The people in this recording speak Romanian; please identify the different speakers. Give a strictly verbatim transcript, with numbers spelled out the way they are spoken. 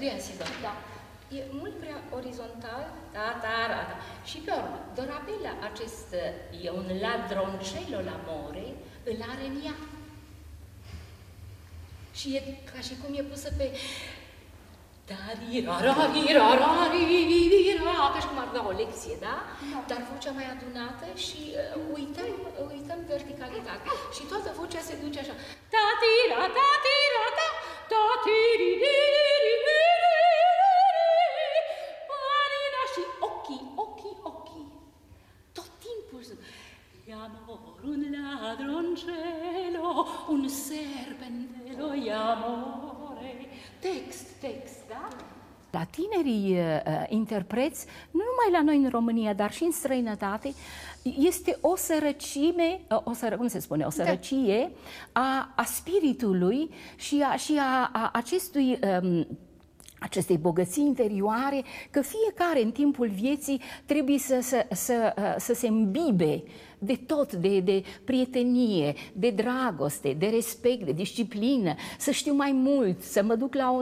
Speaker 1: lui insistă, da. E mult prea orizontal, da, da, da, da. Și pe urmă, Dorabella, acest e un ladroncello l'amore, îl are în ea. Și e ca și cum e pusă pe ca și cum ar da o lecție, da? Dar vocea mai adunată și uh, uităm, uităm verticalitate. Și toată vocea se duce așa. Ta-tira, ta-tira, ta, ta-tiri-diri-diri-diri. Și ochii, ochii, ochii. Tot timpul sunt. Amor, un ladroncello, un serpentello, amore. Text, text, da? La tinerii uh, interpreți, nu numai la noi în România, dar și în străinătate, este o sărăcime, o sără, cum se spune, o sărăcie a, a spiritului și a, și a, a acestui... Um, acestei bogății interioare, că fiecare în timpul vieții trebuie să, să, să, să se îmbibe de tot, de, de prietenie, de dragoste, de respect, de disciplină, să știu mai mult, să mă duc la o